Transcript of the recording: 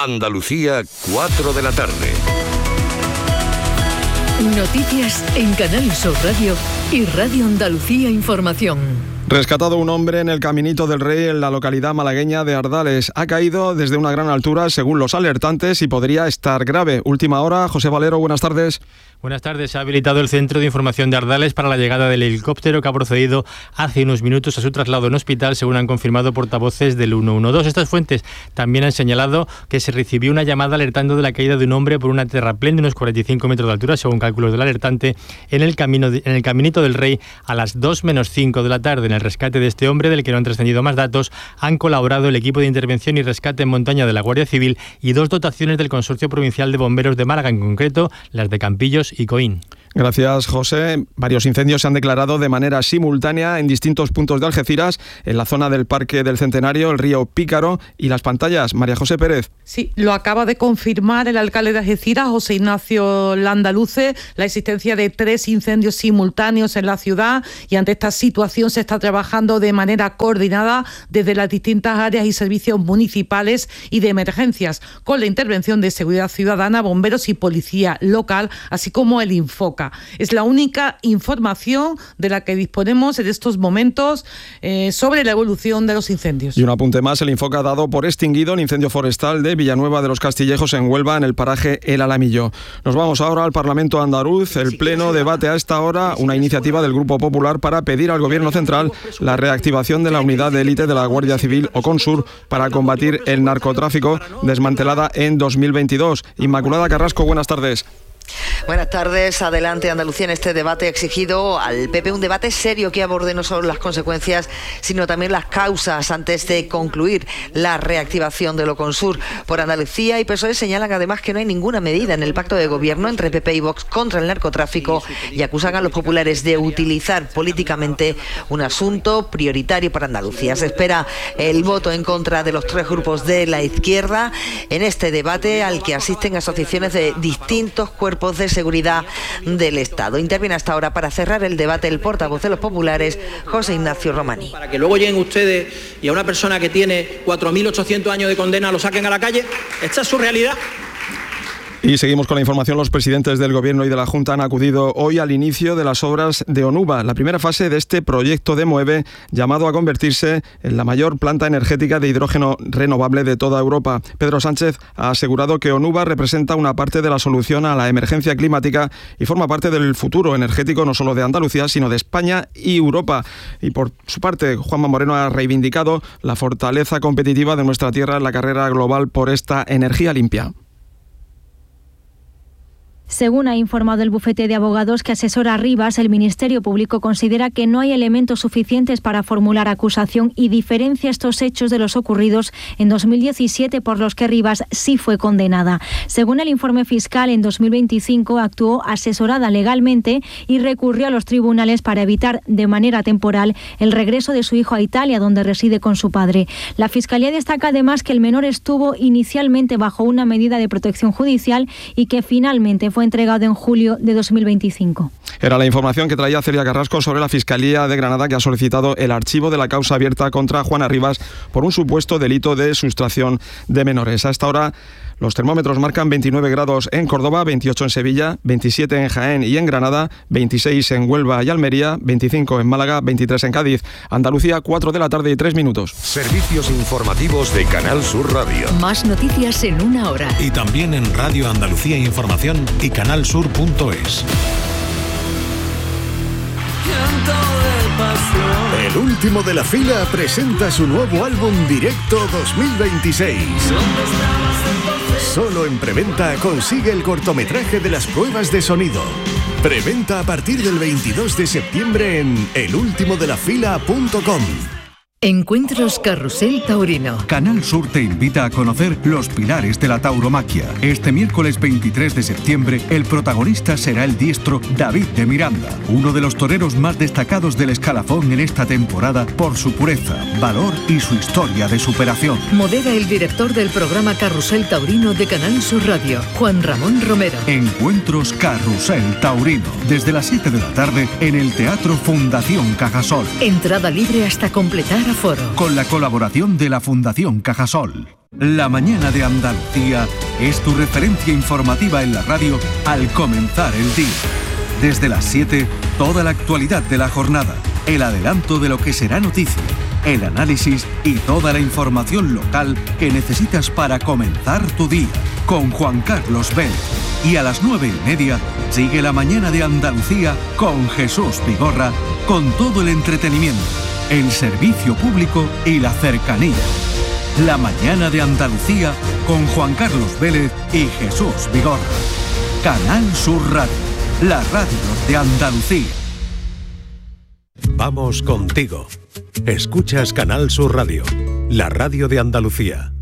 Andalucía, 4 de la tarde. Noticias en Canal Sur Radio y Radio Andalucía Información. Rescatado un hombre en el Caminito del Rey en la localidad malagueña de Ardales. Ha caído desde una gran altura, según los alertantes, y podría estar grave. Última hora, José Valero, buenas tardes. Buenas tardes. Se ha habilitado el Centro de Información de Ardales para la llegada del helicóptero que ha procedido hace unos minutos a su traslado en hospital, según han confirmado portavoces del 112. Estas fuentes también han señalado que se recibió una llamada alertando de la caída de un hombre por una terraplén de unos 45 metros de altura, según cálculos del alertante, en el Caminito del Rey a las 2:05 de la tarde. En el rescate de este hombre, del que no han trascendido más datos, han colaborado el equipo de intervención y rescate en montaña de la Guardia Civil y 2 dotaciones del Consorcio Provincial de Bomberos de Málaga, en concreto las de Campillos y Coín. Gracias, José. Varios incendios se han declarado de manera simultánea en distintos puntos de Algeciras, en la zona del Parque del Centenario, el río Pícaro y Las Pantallas. María José Pérez. Sí, lo acaba de confirmar el alcalde de Algeciras, José Ignacio Landaluce, la existencia de 3 incendios simultáneos en la ciudad, y ante esta situación se está trabajando de manera coordinada desde las distintas áreas y servicios municipales y de emergencias, con la intervención de Seguridad Ciudadana, bomberos y policía local, así como el Infoca. Es la única información de la que disponemos en estos momentos sobre la evolución de los incendios. Y un apunte más, el Infoca ha dado por extinguido el incendio forestal de Villanueva de los Castillejos en Huelva, en el paraje El Alamillo. Nos vamos ahora al Parlamento andaluz. El Pleno debate a esta hora una iniciativa del Grupo Popular para pedir al Gobierno central la reactivación de la unidad de élite de la Guardia Civil o Consur para combatir el narcotráfico, desmantelada en 2022. Inmaculada Carrasco, buenas tardes. Buenas tardes. Adelante Andalucía. En este debate ha exigido al PP un debate serio que aborde no solo las consecuencias, sino también las causas antes de concluir la reactivación de lo Consur. Por Andalucía y PSOE señalan además que no hay ninguna medida en el pacto de gobierno entre PP y Vox contra el narcotráfico y acusan a los populares de utilizar políticamente un asunto prioritario para Andalucía. Se espera el voto en contra de los 3 grupos de la izquierda en este debate, al que asisten asociaciones de distintos cuerpos de seguridad del Estado. Interviene hasta ahora para cerrar el debate el portavoz de los populares, José Ignacio Romaní. Para que luego lleguen ustedes y a una persona que tiene 4.800 años de condena lo saquen a la calle. ¿Esta es su realidad? Y seguimos con la información. Los presidentes del Gobierno y de la Junta han acudido hoy al inicio de las obras de Onuba, la primera fase de este proyecto de Moeve, llamado a convertirse en la mayor planta energética de hidrógeno renovable de toda Europa. Pedro Sánchez ha asegurado que Onuba representa una parte de la solución a la emergencia climática y forma parte del futuro energético no solo de Andalucía, sino de España y Europa. Y por su parte, Juanma Moreno ha reivindicado la fortaleza competitiva de nuestra tierra en la carrera global por esta energía limpia. Según ha informado el bufete de abogados que asesora a Rivas, el Ministerio Público considera que no hay elementos suficientes para formular acusación y diferencia estos hechos de los ocurridos en 2017, por los que Rivas sí fue condenada. Según el informe fiscal, en 2025 actuó asesorada legalmente y recurrió a los tribunales para evitar de manera temporal el regreso de su hijo a Italia, donde reside con su padre. La Fiscalía destaca además que el menor estuvo inicialmente bajo una medida de protección judicial y que finalmente fue entregado en julio de 2025. Era la información que traía Celia Carrasco sobre la Fiscalía de Granada, que ha solicitado el archivo de la causa abierta contra Juana Rivas por un supuesto delito de sustracción de menores. A esta hora los termómetros marcan 29 grados en Córdoba, 28 en Sevilla, 27 en Jaén y en Granada, 26 en Huelva y Almería, 25 en Málaga, 23 en Cádiz. Andalucía, 4 de la tarde y 3 minutos. Servicios informativos de Canal Sur Radio. Más noticias en una hora. Y también en Radio Andalucía Información y canalsur.es. El último de la fila presenta su nuevo álbum Directo 2026. Solo en preventa consigue el cortometraje de las pruebas de sonido. Preventa a partir del 22 de septiembre en elultimodelafila.com. Encuentros Carrusel Taurino. Canal Sur te invita a conocer los pilares de la tauromaquia. Este miércoles 23 de septiembre, el protagonista será el diestro David de Miranda, uno de los toreros más destacados del escalafón en esta temporada por su pureza, valor y su historia de superación. Modera el director del programa Carrusel Taurino de Canal Sur Radio, Juan Ramón Romero. Encuentros Carrusel Taurino, desde las 7 de la tarde en el Teatro Fundación Cajasol. Entrada libre hasta completar aforo. Con la colaboración de la Fundación Cajasol. La mañana de Andalucía es tu referencia informativa en la radio al comenzar el día. Desde las 7, toda la actualidad de la jornada, el adelanto de lo que será noticia, el análisis y toda la información local que necesitas para comenzar tu día. Con Juan Carlos Vélez. Y a las 9:30 sigue la mañana de Andalucía con Jesús Vigorra, con todo el entretenimiento, el servicio público y la cercanía. La mañana de Andalucía con Juan Carlos Vélez y Jesús Vigorra. Canal Sur Radio, la radio de Andalucía. Vamos contigo. Escuchas Canal Sur Radio, la radio de Andalucía.